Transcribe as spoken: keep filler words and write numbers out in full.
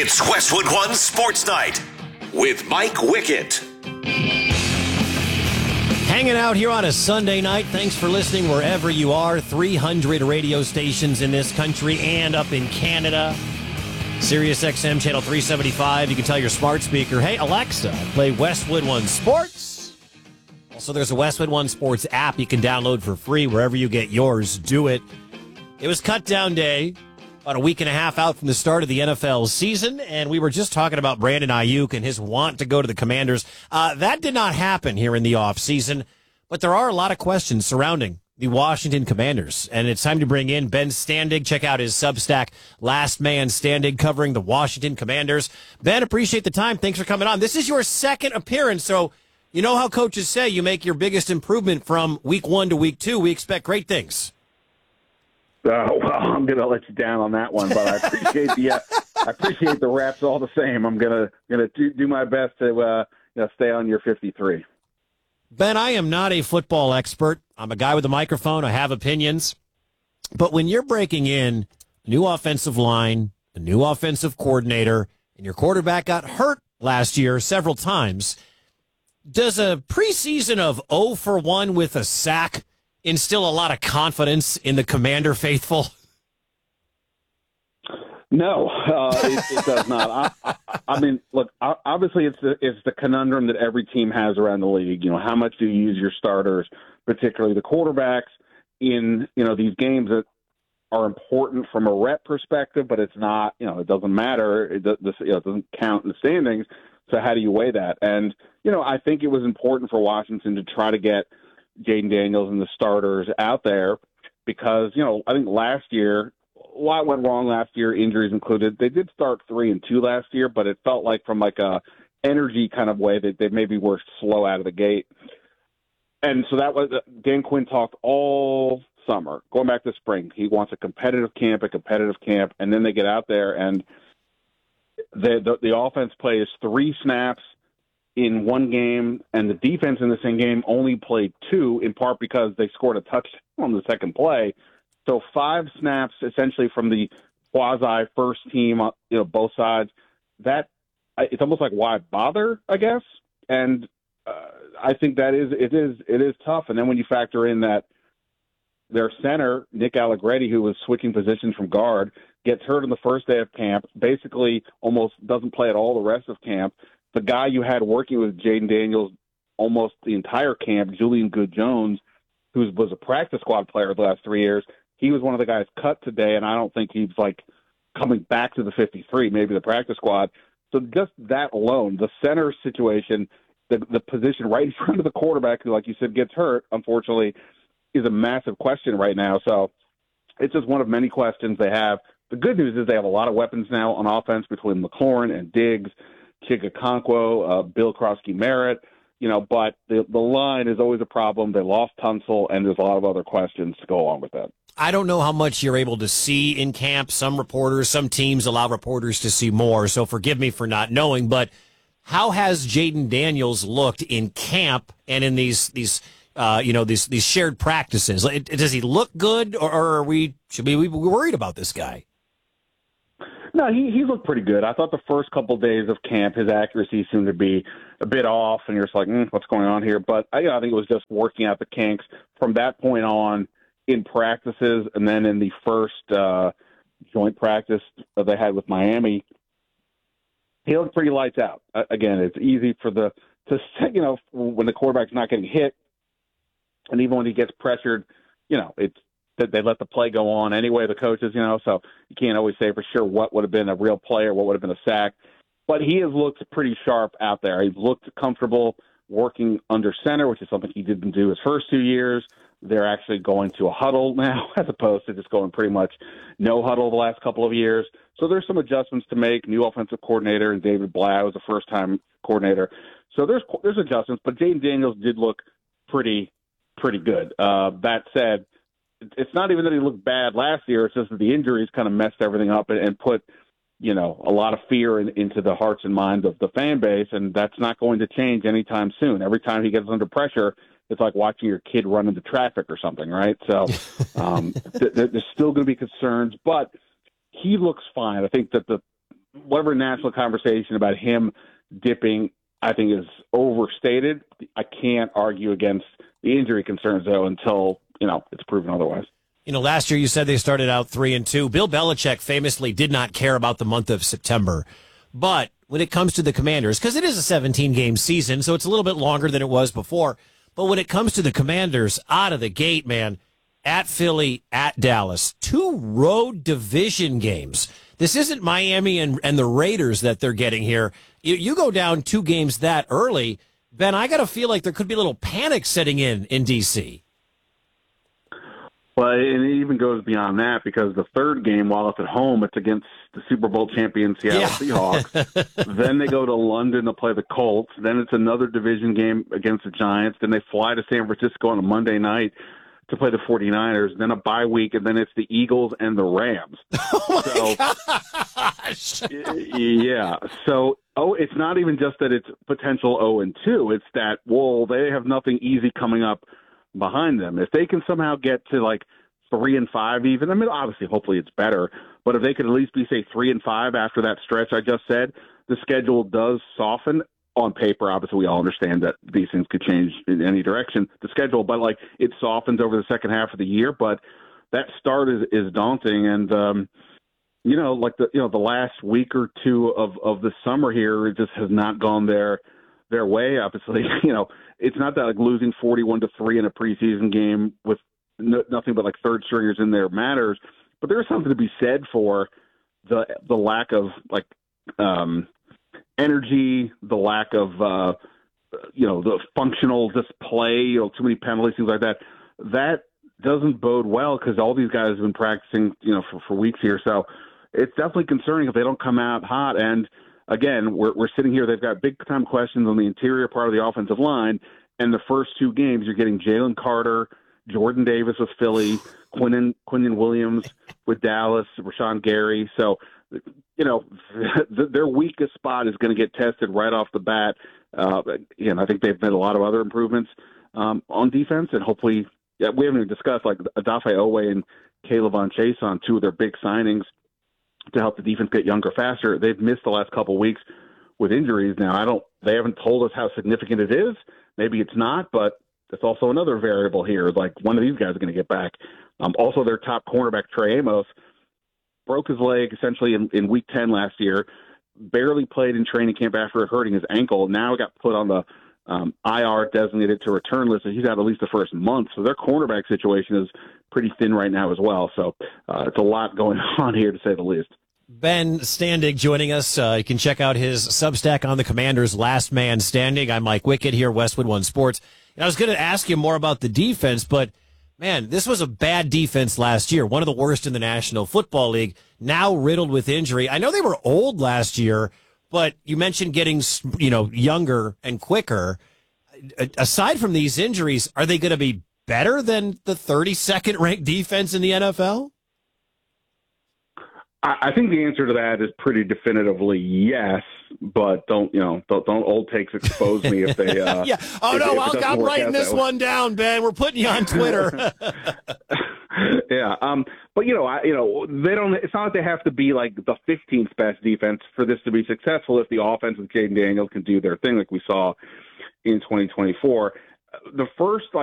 It's Westwood One Sports Night with Mike Wickett. Hanging out here on a Sunday night. Thanks for listening wherever you are. three hundred radio stations in this country and up in Canada. Sirius X M channel three seventy-five. You can tell your smart speaker, hey, Alexa, play Westwood One Sports. Also, there's a Westwood One Sports app you can download for free wherever you get yours. Do it. It was cut down day, about a week and a half out from the start of the N F L season, and we were just talking about Brandon Ayuk and his want to go to the Commanders. Uh, that did not happen here in the offseason, but there are a lot of questions surrounding the Washington Commanders, and it's time to bring in Ben Standig. Check out his Substack, Last Man Standing, covering the Washington Commanders. Ben, appreciate the time. Thanks for coming on. This is your second appearance, so you know how coaches say you make your biggest improvement from week one to week two. We expect great things. Uh, well, I'm going to let you down on that one, but I appreciate the uh, I appreciate the raps all the same. I'm gonna gonna do, do my best to uh, you know, stay on your fifty-three. Ben, I am not a football expert. I'm a guy with a microphone. I have opinions, but when you're breaking in a new offensive line, a new offensive coordinator, and your quarterback got hurt last year several times, does a preseason of oh for one with a sack instill a lot of confidence in the Commander faithful? No, uh, it, it does not. I, I, I mean, look, obviously it's the, it's the conundrum that every team has around the league. You know, how much do you use your starters, particularly the quarterbacks, in, you know, these games that are important from a rep perspective, but it's not, you know, it doesn't matter. It, does, you know, it doesn't count in the standings. So how do you weigh that? And, you know, I think it was important for Washington to try to get Jayden Daniels and the starters out there because, you know, I think last year, a lot went wrong last year, injuries included. They did start three and two last year, but it felt like from like a energy kind of way that they maybe were slow out of the gate. And so that was, Dan Quinn talked all summer, going back to spring. He wants a competitive camp, a competitive camp, and then they get out there and the the, the offense plays three snaps in one game, and the defense in the same game only played two, in part because they scored a touchdown on the second play. So five snaps essentially from the quasi first team, you know, both sides. That it's almost like why bother, I guess. And uh, I think that is it is it is tough. And then when you factor in that their center Nick Allegretti, who was switching positions from guard, gets hurt on the first day of camp, basically almost doesn't play at all the rest of camp. The guy you had working with Jayden Daniels almost the entire camp, Julian Good-Jones, who was a practice squad player the last three years, he was one of the guys cut today, and I don't think he's, like, coming back to the fifty-three, maybe the practice squad. So just that alone, the center situation, the, the position right in front of the quarterback who, like you said, gets hurt, unfortunately, is a massive question right now. So it's just one of many questions they have. The good news is they have a lot of weapons now on offense between McLaurin and Diggs, Chigga-Conquo, uh, Bill Krosky-Merritt, you know, but the the line is always a problem. They lost Tunsil, and there's a lot of other questions to go along with that. I don't know how much you're able to see in camp. Some reporters, some teams allow reporters to see more, so forgive me for not knowing, but how has Jayden Daniels looked in camp and in these these uh, you know these these shared practices? Does he look good, or, or are we should we be worried about this guy? No, he he looked pretty good. I thought the first couple of days of camp, his accuracy seemed to be a bit off, and you're just like, mm, what's going on here? But I, you know, I think it was just working out the kinks from that point on in practices, and then in the first uh, joint practice that they had with Miami, he looked pretty lights out. Uh, again, it's easy for the to you know when the quarterback's not getting hit, and even when he gets pressured, you know it's. That they let the play go on anyway, the coaches, you know, so you can't always say for sure what would have been a real play or what would have been a sack. But he has looked pretty sharp out there. He's looked comfortable working under center, which is something he didn't do his first two years. They're actually going to a huddle now as opposed to just going pretty much no huddle the last couple of years. So there's some adjustments to make. New offensive coordinator and David Blau was a first-time coordinator. So there's there's adjustments, but Jayden Daniels did look pretty, pretty good. Uh, that said, it's not even that he looked bad last year. It's just that the injuries kind of messed everything up and, and put, you know, a lot of fear in, into the hearts and minds of the fan base, and that's not going to change anytime soon. Every time he gets under pressure, it's like watching your kid run into traffic or something, right? So um, th- th- there's still going to be concerns, but he looks fine. I think that the whatever national conversation about him dipping, I think, is overstated. I can't argue against the injury concerns, though, until, you know, it's proven otherwise. You know, last year you said they started out three and two. Bill Belichick famously did not care about the month of September. But when it comes to the Commanders, because it is a seventeen-game season, so it's a little bit longer than it was before. But when it comes to the Commanders, out of the gate, man, at Philly, at Dallas, two road division games. This isn't Miami and, and the Raiders that they're getting here. You, you go down two games that early, Ben, I got to feel like there could be a little panic setting in in D C. Well, and it even goes beyond that, because the third game, while it's at home, it's against the Super Bowl champion Seattle Yeah. Seahawks. Then they go to London to play the Colts. Then it's another division game against the Giants. Then they fly to San Francisco on a Monday night to play the 49ers. Then a bye week, and then it's the Eagles and the Rams. Oh, my so, gosh. yeah. So, oh, it's not even just that it's potential oh and two. It's that, well, they have nothing easy coming up behind them. If they can somehow get to like three and five even, I mean, obviously, hopefully it's better, but if they could at least be, say, three and five after that stretch I just said, the schedule does soften on paper. Obviously, we all understand that these things could change in any direction, the schedule, but like it softens over the second half of the year. But that start is, is daunting. And, um, you know, like the, you know, the last week or two of, of the summer here, it just has not gone their, their way. Obviously, you know, it's not that like losing forty-one to three in a preseason game with no, nothing but like third stringers in there matters, but there's something to be said for the, the lack of like, um, energy, the lack of, uh, you know, the functional display, you know, too many penalties, things like that. That doesn't bode well, because all these guys have been practicing, you know, for, for weeks here. So it's definitely concerning if they don't come out hot. And again, we're we're sitting here. They've got big time questions on the interior part of the offensive line. And the first two games, you're getting Jalen Carter, Jordan Davis with Philly, Quinnen Quinnen Williams with Dallas, Rashawn Gary. So, you know, their weakest spot is going to get tested right off the bat. Uh, and I think they've made a lot of other improvements um, on defense, and hopefully, yeah, we haven't even discussed like Odafe Owe and Caleb on Chase on two of their big signings to help the defense get younger faster. They've missed the last couple of weeks with injuries. Now, I don't. They haven't told us how significant it is. Maybe it's not, but it's also another variable here. Like, one of these guys is going to get back. Um, also, their top cornerback, Trey Amos, broke his leg essentially in, in week ten last year, barely played in training camp after hurting his ankle. Now got put on the um, I R, designated to return list, and he's out at least the first month. So their cornerback situation is pretty thin right now as well. So uh, it's a lot going on here, to say the least. Ben Standig joining us. Uh, you can check out his Substack on the Commanders, Last Man Standing. I'm Mike Wickett here, Westwood One Sports. And I was going to ask you more about the defense, but man, this was a bad defense last year, one of the worst in the National Football League, now riddled with injury. I know they were old last year, but you mentioned getting, you know, younger and quicker. Aside from these injuries, are they going to be better than the thirty-second ranked defense in the N F L? I think the answer to that is pretty definitively yes, but don't, you know, don't, don't old takes expose me if they, uh, yeah. Oh, if, no, if I'll, I'm writing this one down, Ben. We're putting you on Twitter. yeah. Um, but, you know, I, you know, they don't, it's not that they have to be like the fifteenth best defense for this to be successful if the offense with Jaden Daniels can do their thing like we saw in twenty twenty-four. The first, like,